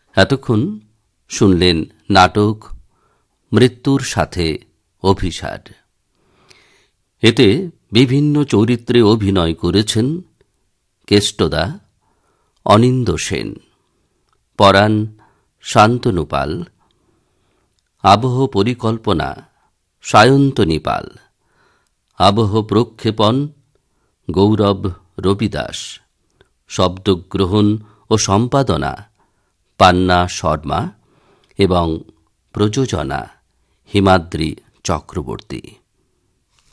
এতক্ষণ শুনলেন নাটক মৃত্যুর সাথে অভিসার। এতে বিভিন্ন চরিত্রে অভিনয় করেছেন কেষ্টদা, অনিন্দ সেন, পরাণ শান্তনু পাল, আবহ পরিকল্পনা সায়ন্তনী পাল, আবহ প্রক্ষেপণ গৌরব রবিদাস, শব্দগ্রহণ ও সম্পাদনা পান্না শর্মা এবং প্রযোজনা হিমাদ্রি চক্রবর্তী।